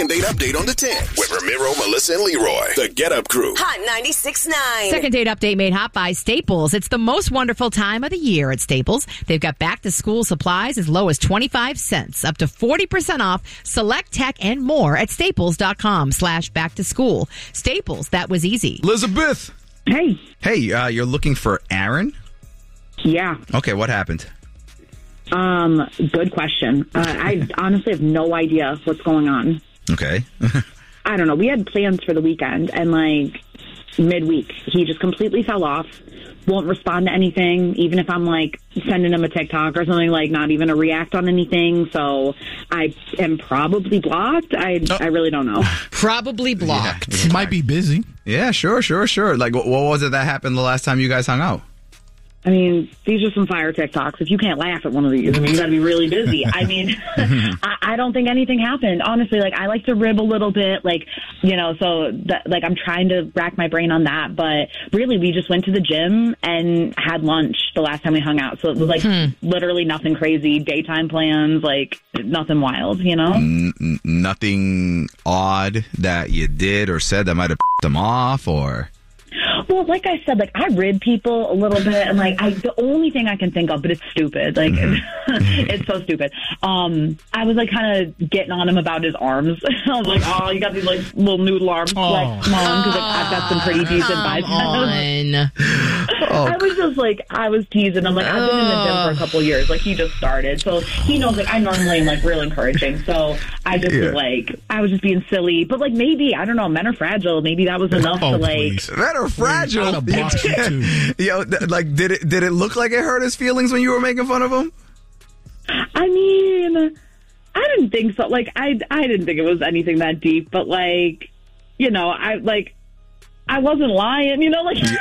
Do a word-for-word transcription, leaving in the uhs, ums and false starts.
Date update on the tenth with Ramiro, Melissa, and Leroy. The Get Up Crew. Hot ninety-six point nine. Second date update made hot by Staples. It's the most wonderful time of the year at Staples. They've got back-to-school supplies as low as twenty-five cents, up to forty percent off, select tech, and more at staples.com slash back-to-school. Staples, that was easy. Elizabeth. Hey. Hey, uh, you're looking for Aaron? Yeah. Okay, what happened? Um, good question. Uh, I honestly have no idea what's going on. Okay. I don't know. We had plans for the weekend, and like midweek, he just completely fell off. Won't respond to anything, even if I'm like sending him a TikTok or something, like not even a react on anything. So I am probably blocked. I oh. I really don't know. Probably blocked. Yeah. He might be busy. Yeah, sure, sure, sure. Like, what was it that happened the last time you guys hung out? I mean, these are some fire TikToks. If you can't laugh at one of these, I mean, you got to be really busy. I mean, I, I don't think anything happened. Honestly, like, I like to rib a little bit, like, you know, so, that, like, I'm trying to rack my brain on that. But really, we just went to the gym and had lunch the last time we hung out. So it was, like, hmm. literally nothing crazy. Daytime plans, like, nothing wild, you know? N- nothing odd that you did or said that might have pissed them off, or... Well, like I said, like I rib people a little bit, and like I, the only thing I can think of, but it's stupid. Like mm-hmm. it's so stupid. Um, I was like kind of getting on him about his arms. I was like, "Oh, you got these like little noodle arms, oh. like come on," because like, I've got some pretty decent biceps. Oh. I was just like, I was teasing. I'm like, I've been in the gym for a couple of years. Like he just started, so he knows like I normally am like real encouraging. So I just yeah. was like, I was just being silly, but like maybe I don't know. Men are fragile. Maybe that was enough oh, to like. Please. Men are fragile. Yo, like, did it did it look like it hurt his feelings when you were making fun of him? I mean, I didn't think so. Like, I I didn't think it was anything that deep, but like, you know, I like, I wasn't lying. You know, like.